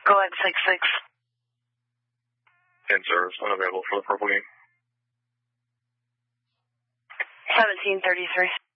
Go ahead, 6-6. 10 service, unavailable for the purple game. 1733.